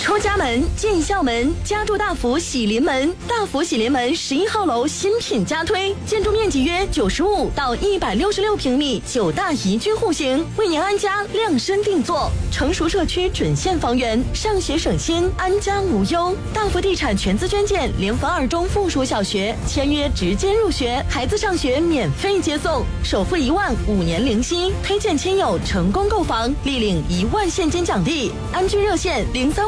出家门，进校门，家住大福喜临门。大福喜临门11号楼新品加推，建筑面积约95到166平米，9大宜居户型，为您安家量身定做。成熟社区准现房源，上学省心，安家无忧。大福地产全资捐建联合2中附属小学，签约直接入学，孩子上学免费接送，首付1万，5年零息。推荐亲友成功购房，立领1万现金奖励。安居热线03。